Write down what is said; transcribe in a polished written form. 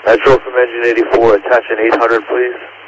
Metro from engine 84, attach an 800, please.